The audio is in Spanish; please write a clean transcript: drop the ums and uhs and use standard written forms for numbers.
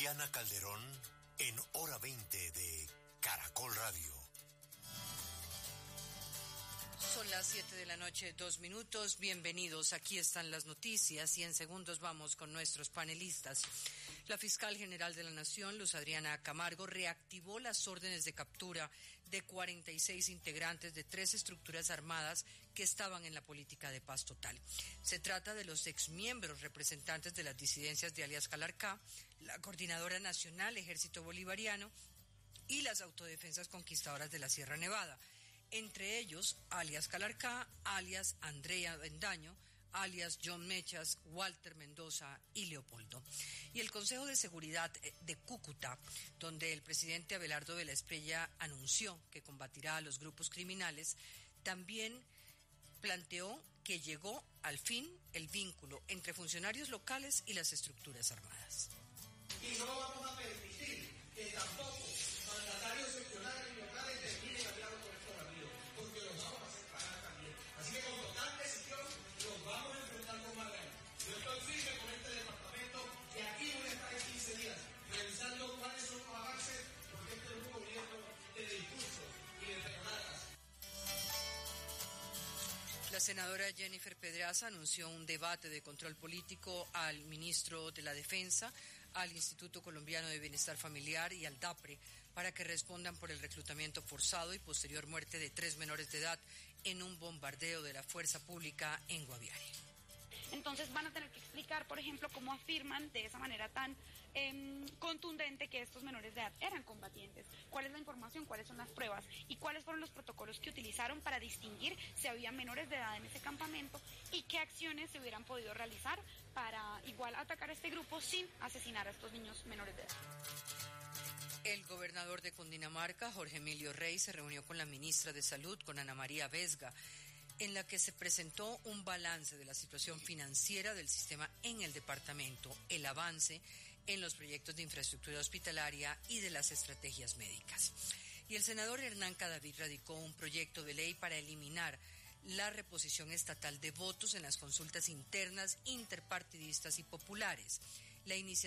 Diana Calderón en Hora 20 de Caracol Radio. Son las 7 de la noche, 2 minutos. Bienvenidos. Aquí están las noticias y en segundos vamos con nuestros panelistas. La fiscal general de la Nación, Luz Adriana Camargo, reactivó las órdenes de captura de 46 integrantes de 3 estructuras armadas que estaban en la política de paz total. Se trata de los exmiembros representantes de las disidencias de alias Calarcá, la Coordinadora Nacional Ejército Bolivariano y las Autodefensas Conquistadoras de la Sierra Nevada. Entre ellos, alias Calarcá, alias Andrea Bendaño, alias John Mechas, Walter Mendoza y Leopoldo. Y el Consejo de Seguridad de Cúcuta, donde el presidente Abelardo de la Espriella anunció que combatirá a los grupos criminales, también planteó que llegó al fin el vínculo entre funcionarios locales y las estructuras armadas. Y no vamos a permitir que tampoco mandatarios seccionales y locales terminen hablando con estos bandidos, porque los vamos a hacer pagar también. Así que con total decisión los vamos a enfrentar con más ganas. Yo estoy firme con este departamento que aquí voy a estar en 15 días revisando cuáles son los avances, porque este es un gobierno de discursos y de peronatas. La senadora Jennifer Pedraza anunció un debate de control político al ministro de la Defensa, al Instituto Colombiano de Bienestar Familiar y al DAPRE para que respondan por el reclutamiento forzado y posterior muerte de 3 menores de edad en un bombardeo de la fuerza pública en Guaviare. Entonces van a tener que explicar, por ejemplo, cómo afirman de esa manera tan contundente que estos menores de edad eran combatientes. ¿Cuál es la información? ¿Cuáles son las pruebas? ¿Y cuáles fueron los protocolos que utilizaron para distinguir si había menores de edad en ese campamento? ¿Y qué acciones se hubieran podido realizar para igual atacar a este grupo sin asesinar a estos niños menores de edad? El gobernador de Cundinamarca, Jorge Emilio Rey, se reunió con la ministra de Salud, con Ana María Vesga, en la que se presentó un balance de la situación financiera del sistema en el departamento, el avance en los proyectos de infraestructura hospitalaria y de las estrategias médicas. Y el senador Hernán Cadavid radicó un proyecto de ley para eliminar la reposición estatal de votos en las consultas internas, interpartidistas y populares. La iniciativa